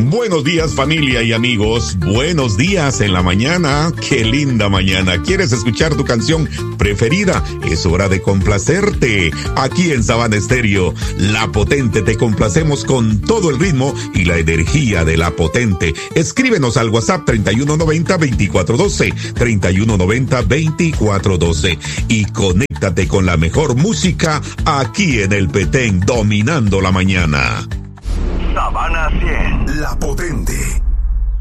Buenos días, familia y amigos. Buenos días en la mañana. Qué linda mañana. ¿Quieres escuchar tu canción preferida? Es hora de complacerte. Aquí en Sabana Estéreo, La Potente, te complacemos con todo el ritmo y la energía de La Potente. Escríbenos al WhatsApp 3190-2412, 3190-2412 y conéctate con la mejor música aquí en el Petén, dominando la mañana. Sabana 100, La Potente.